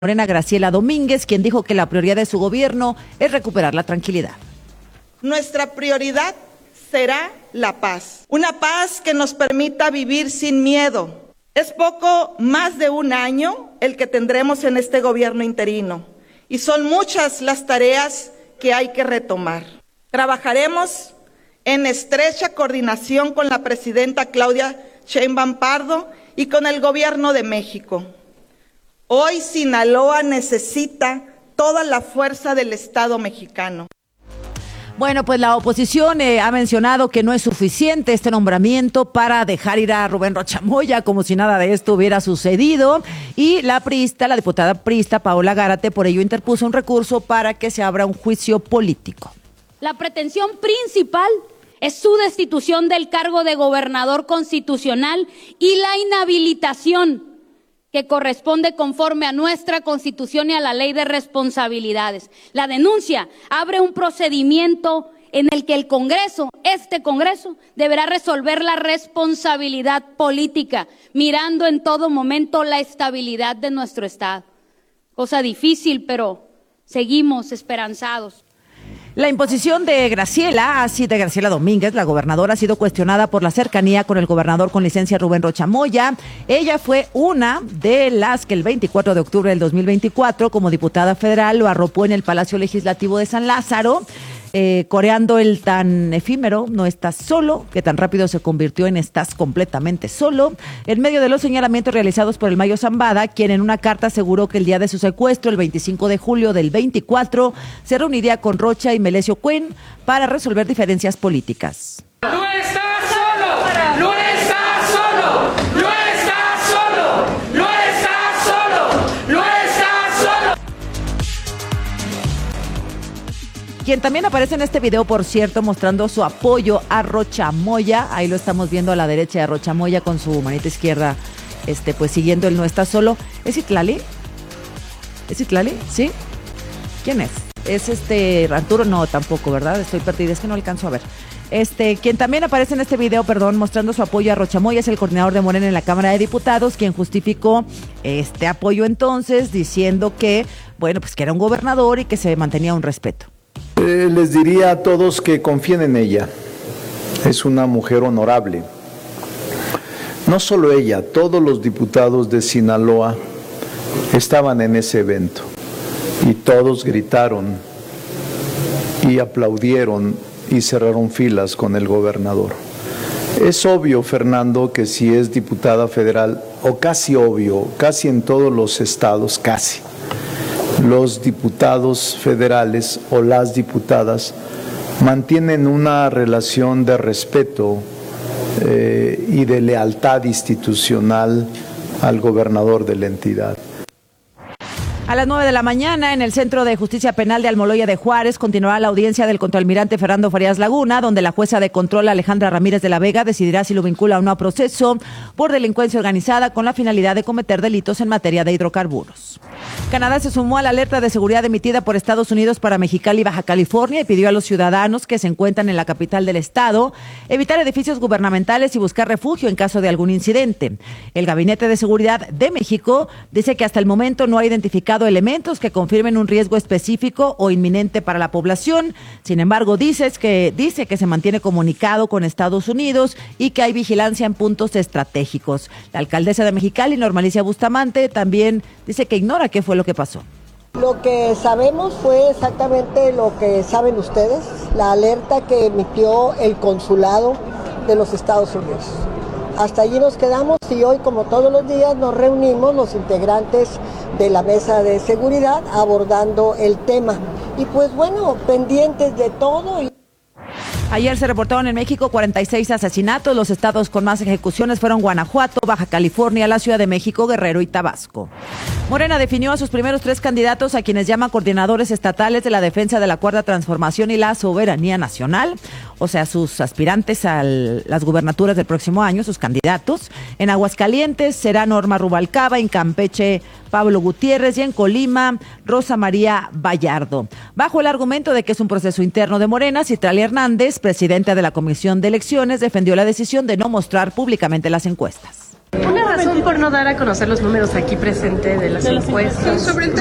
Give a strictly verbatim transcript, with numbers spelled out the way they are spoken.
Morena, Graciela Domínguez, quien dijo que la prioridad de su gobierno es recuperar la tranquilidad. Nuestra prioridad será la paz, una paz que nos permita vivir sin miedo. Es poco más de un año el que tendremos en este gobierno interino y son muchas las tareas que hay que retomar. Trabajaremos en estrecha coordinación con la presidenta Claudia Sheinbaum Pardo y con el gobierno de México. Hoy Sinaloa necesita toda la fuerza del Estado mexicano. Bueno, pues la oposición eh, ha mencionado que no es suficiente este nombramiento para dejar ir a Rubén Rocha Moya como si nada de esto hubiera sucedido, y la priista, la diputada priista Paola Gárate, por ello interpuso un recurso para que se abra un juicio político. La pretensión principal es su destitución del cargo de gobernador constitucional y la inhabilitación que corresponde conforme a nuestra Constitución y a la Ley de Responsabilidades. La denuncia abre un procedimiento en el que el Congreso, este Congreso, deberá resolver la responsabilidad política, mirando en todo momento la estabilidad de nuestro Estado. Cosa difícil, pero seguimos esperanzados. La imposición de Graciela, así de Graciela Domínguez, la gobernadora, ha sido cuestionada por la cercanía con el gobernador con licencia Rubén Rocha Moya. Ella fue una de las que el veinticuatro de octubre del dos mil veinticuatro, como diputada federal, lo arropó en el Palacio Legislativo de San Lázaro, eh, coreando el tan efímero "No estás solo", que tan rápido se convirtió en "Estás completamente solo", en medio de los señalamientos realizados por el Mayo Zambada, quien en una carta aseguró que el día de su secuestro, el veinticinco de julio del veinticuatro, se reuniría con Rocha y Melesio Cuen para resolver diferencias políticas. ¡No estás solo! ¡No estás solo! ¡No estás solo! ¡No estás solo! ¡No estás solo! Quien también aparece en este video, por cierto, mostrando su apoyo a Rocha Moya, ahí lo estamos viendo a la derecha de Rocha Moya con su manita izquierda, este, pues siguiendo el "No está solo". ¿Es Itlali? ¿Es Itlali? ¿Sí? ¿Quién es? Es este Arturo, no, tampoco, ¿verdad? Estoy perdida, es que no alcanzo a ver. Este, quien también aparece en este video, perdón, mostrando su apoyo a Rocha Moya, es el coordinador de Morena en la Cámara de Diputados, quien justificó este apoyo entonces, diciendo que, bueno, pues que era un gobernador y que se mantenía un respeto. Eh, les diría a todos que confíen en ella. Es una mujer honorable. No solo ella, todos los diputados de Sinaloa estaban en ese evento. Y todos gritaron y aplaudieron y cerraron filas con el gobernador. Es obvio, Fernando, que si es diputada federal, o casi obvio, casi en todos los estados, casi, los diputados federales o las diputadas mantienen una relación de respeto eh, y de lealtad institucional al gobernador de la entidad. A las nueve de la mañana, en el Centro de Justicia Penal de Almoloya de Juárez, continuará la audiencia del contraalmirante Fernando Farías Laguna, donde la jueza de control Alejandra Ramírez de la Vega decidirá si lo vincula o no a proceso por delincuencia organizada con la finalidad de cometer delitos en materia de hidrocarburos. Canadá se sumó a la alerta de seguridad emitida por Estados Unidos para Mexicali y Baja California y pidió a los ciudadanos que se encuentran en la capital del estado evitar edificios gubernamentales y buscar refugio en caso de algún incidente. El Gabinete de Seguridad de México dice que hasta el momento no ha identificado elementos que confirmen un riesgo específico o inminente para la población. Sin embargo, dice que, dice que se mantiene comunicado con Estados Unidos y que hay vigilancia en puntos estratégicos. La alcaldesa de Mexicali, Normalicia Bustamante, también dice que ignora qué fue lo que pasó. Lo que sabemos fue exactamente lo que saben ustedes, la alerta que emitió el consulado de los Estados Unidos. Hasta allí nos quedamos y hoy, como todos los días, nos reunimos los integrantes de la mesa de seguridad abordando el tema. Y pues bueno, pendientes de todo. Y... Ayer se reportaron en México cuarenta y seis asesinatos. Los estados con más ejecuciones fueron Guanajuato, Baja California, la Ciudad de México, Guerrero y Tabasco. Morena definió a sus primeros tres candidatos, a quienes llama coordinadores estatales de la defensa de la Cuarta Transformación y la soberanía nacional, o sea, sus aspirantes a las gubernaturas del próximo año, sus candidatos. En Aguascalientes será Norma Rubalcaba, en Campeche Pablo Gutiérrez y en Colima Rosa María Vallardo. Bajo el argumento de que es un proceso interno de Morena, Citlali Hernández, presidenta de la Comisión de Elecciones, defendió la decisión de no mostrar públicamente las encuestas. Una razón por no dar a conocer los números aquí presente de las encuestas.